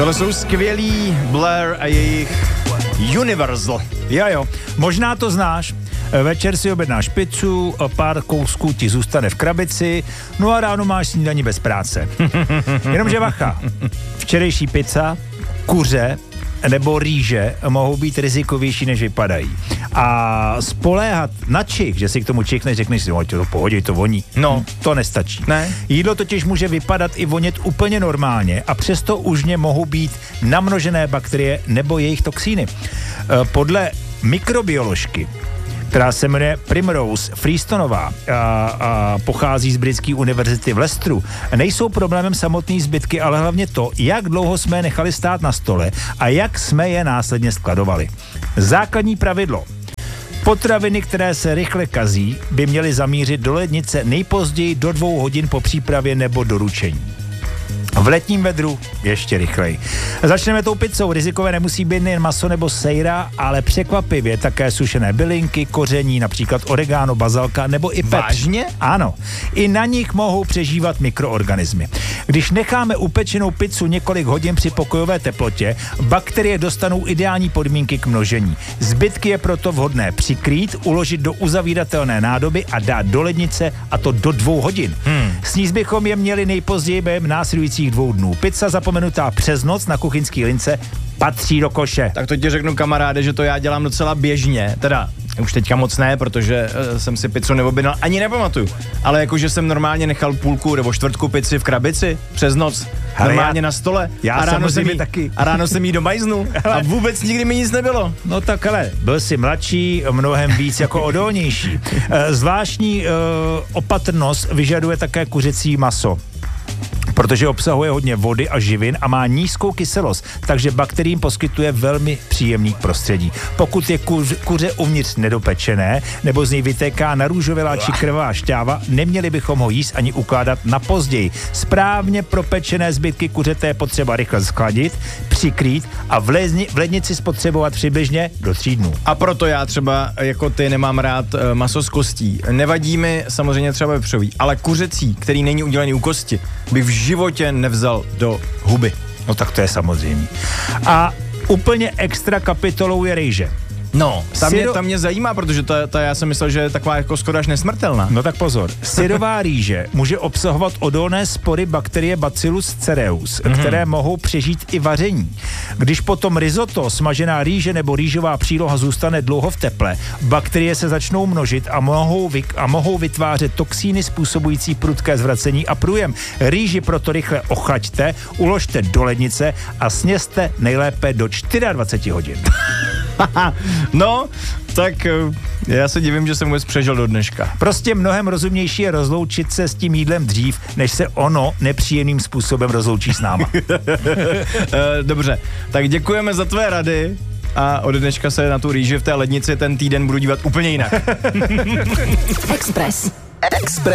Tohle jsou skvělí Blair a jejich Universal. Jo, možná to znáš. Večer si objednáš pizzu, pár kousků ti zůstane v krabici, no a ráno máš snídani bez práce. Jenomže bacha, včerejší pizza, kuře nebo rýže mohou být rizikovější, než vypadají. A spoléhat na čich, že si k tomu čichne, řekneš si, no to pohodě, to voní. No, to nestačí. Ne. Jídlo totiž může vypadat i vonět úplně normálně a přesto už ně mohou být namnožené bakterie nebo jejich toxíny. Podle mikrobioložky, která se jmenuje Primrose Freestonová a pochází z britské univerzity v Leicesteru, nejsou problémem samotný zbytky, ale hlavně to, jak dlouho jsme je nechali stát na stole a jak jsme je následně skladovali. Základní pravidlo. Potraviny, které se rychle kazí, by měly zamířit do lednice nejpozději do 2 hodin po přípravě nebo doručení. V letním vedru ještě rychleji. Začneme tou pizzou. Rizikové nemusí být jen maso nebo sejra, ale překvapivě také sušené bylinky, koření, například oregano, bazalka nebo i pepř. Vážně? Ano. I na nich mohou přežívat mikroorganismy. Když necháme upečenou pizzu několik hodin při pokojové teplotě, bakterie dostanou ideální podmínky k množení. Zbytky je proto vhodné přikrýt, uložit do uzavíratelné nádoby a dát do lednice, a to do 2 hodin. Sníst bychom je měli nejpozději během následujících 2 dnů. Pizza zapomenutá přes noc na kuchyňský lince patří do koše. Tak to ti řeknu, kamaráde, že to já dělám docela běžně. Teda už teďka moc ne, protože jsem si pizzu neobjednal, ani nepamatuju. Ale jakože jsem normálně nechal půlku nebo čtvrtku pizzy v krabici přes noc. Normálně na stole. Já samozřejmě taky. A ráno jsem jí domajznul a vůbec nikdy mi nic nebylo. No tak ale, byl jsi mladší, mnohem víc jako odolnější. Zvláštní opatrnost vyžaduje také kuřecí maso, protože obsahuje hodně vody a živin a má nízkou kyselost, takže bakteriím poskytuje velmi příjemný prostředí. Pokud je kuře uvnitř nedopečené nebo z něj vytéká narůžovělá či krvavá šťáva, neměli bychom ho jíst ani ukládat na později. Správně propečené zbytky kuřete je potřeba rychle schladit, přikrýt a v lednici spotřebovat přibližně do 3 dnů. A proto já třeba jako ty nemám rád maso z kostí. Nevadí mi samozřejmě třeba vepřový, ale kuřecí, který není udělaný u kosti, bych v životě nevzal do huby. No tak to je samozřejmě. A úplně extra kapitolou je rejže. No, tam mě zajímá, protože ta já jsem myslel, že je taková jako skoro až nesmrtelná. No tak pozor. Syrová rýže může obsahovat odolné spory bakterie Bacillus cereus, které mohou přežít i vaření. Když potom risotto, smažená rýže nebo rýžová příloha zůstane dlouho v teple, bakterie se začnou množit a mohou vytvářet toxíny způsobující prudké zvracení a průjem. Rýži proto rychle ochlaďte, uložte do lednice a sněste nejlépe do 24 hodin. No, tak já se divím, že jsem vůbec přežil do dneška. Prostě mnohem rozumnější je rozloučit se s tím jídlem dřív, než se ono nepříjemným způsobem rozloučí s náma. Dobře, tak děkujeme za tvé rady a od dneška se na tu rýži v té lednici ten týden budu dívat úplně jinak. Express.